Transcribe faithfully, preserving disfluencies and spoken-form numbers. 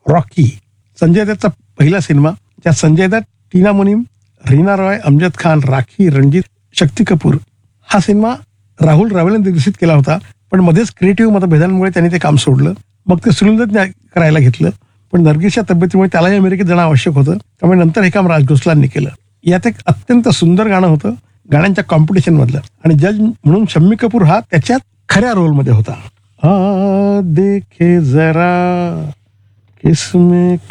Rocky, Sanjay दत्तचा पहिला cinema, ज्यात संजय दत्त, टीना मुनीम, रीना रॉय, अमजद खान, राखी, रणजित, शक्ती कपूर. हा सिनेमा राहुल रावलेने दिग्दर्शित केला होता, पण मध्येच क्रिएटिव्ह मतभेदांमुळे त्यांनी ते काम सोडलं. मग ते सुनील करायला घेतलं, पण नर्गिसच्या तब्येतीमुळे त्यालाही अमेरिकेत जाणं आवश्यक होतं. त्यामुळे नंतर हे काम राज घोसलांनी केलं. यात एक अत्यंत सुंदर गाणं होतं, गाण्यांच्या कॉम्पिटिशन मधलं, आणि जज म्हणून शम्मी कपूर हा त्याच्यात खऱ्या रोलमध्ये होता. आ देखे जरा किसमें